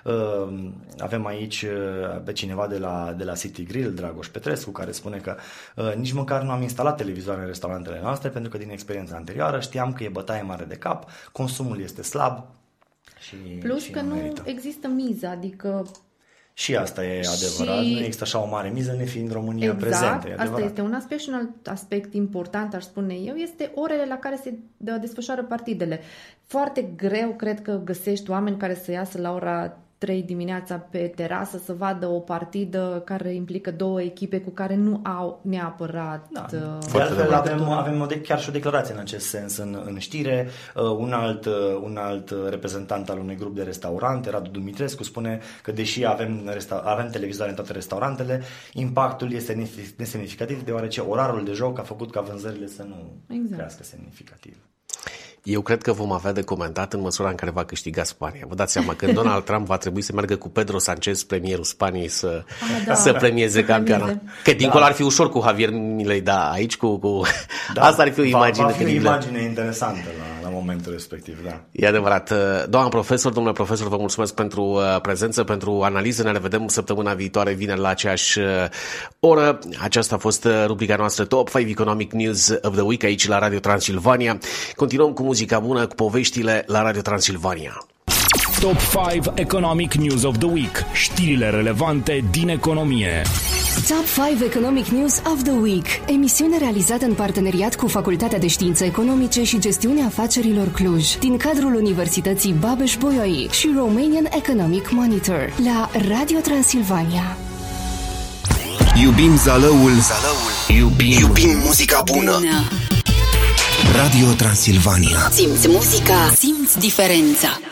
Avem aici pe cineva de la City Grill, Dragoș Petrescu, care spune că nici măcar nu am instalat televizoare în restaurantele noastre pentru că din experiența anterioară știam că e bătaie mare de cap, consumul este slab plus că nu există miză, adică și asta e adevărat, nu există așa o mare miză nefiind România prezentă. Asta este un aspect și un alt aspect important, aș spune eu, este orele la care se desfășoară partidele. Foarte greu cred că găsești oameni care să iasă la ora 3 dimineața pe terasă să vadă o partidă care implică două echipe cu care nu au neapărat... De altfel avem chiar și o declarație în acest sens în știre. Un alt reprezentant al unui grup de restaurante, Radu Dumitrescu, spune că deși avem televizoare în toate restaurantele, impactul este nesemnificativ deoarece orarul de joc a făcut ca vânzările să nu crească semnificativ. Eu cred că vom avea de comentat în măsura în care va câștiga Spania. Vă dați seama că Donald Trump va trebui să meargă cu Pedro Sanchez, premierul Spaniei, să premieze campionat. Că dincolo ar fi ușor cu Javier Milei, aici cu... Asta ar fi o imagine va fi o imagine interesantă la momentul respectiv, da. E adevărat. Domnule profesor, vă mulțumesc pentru prezență, pentru analiză. Ne revedem săptămâna viitoare, vineri la aceeași oră. Aceasta a fost rubrica noastră Top 5 Economic News of the Week aici la Radio Transilvania. Continuăm cu muzica bună, cu poveștile la Radio Transilvania. Top 5 Economic News of the Week. Știrile relevante din economie. Top 5 Economic News of the Week. Emisiune realizată în parteneriat cu Facultatea de Științe Economice și Gestiunea Afacerilor Cluj, din cadrul Universității Babeș-Bolyai și Romanian Economic Monitor, la Radio Transilvania. Iubim Zalăul. Iubim muzica bună. Radio Transilvania. Simți muzica, simți diferența.